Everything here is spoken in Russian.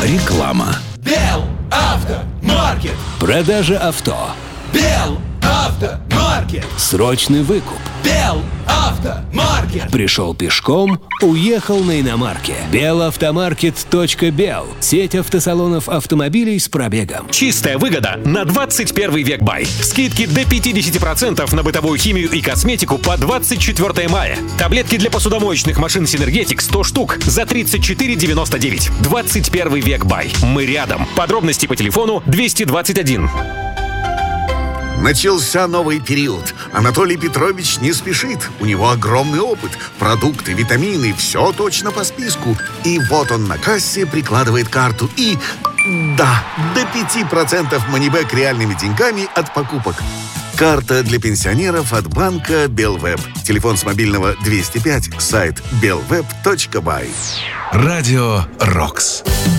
Реклама. Белавтомаркет. Продажа авто. Белавтомаркет. Срочный выкуп. Белавтомаркет. Пришел пешком, уехал на иномарке. Белавтомаркет.бел. Сеть автосалонов автомобилей с пробегом. Чистая выгода на 21 век бай. Скидки до 50% на бытовую химию и косметику по 24 мая. Таблетки для посудомоечных машин Синергетик 100 штук за 34,99. 21 век бай. Мы рядом. Подробности по телефону 221. Начался новый период. Анатолий Петрович не спешит. У него огромный опыт. Продукты, витамины, все точно по списку. И вот он на кассе прикладывает карту и... Да, до 5% манибэк реальными деньгами от покупок. Карта для пенсионеров от банка Белвеб. Телефон с мобильного 205, сайт belweb.by. Радио «Рокс».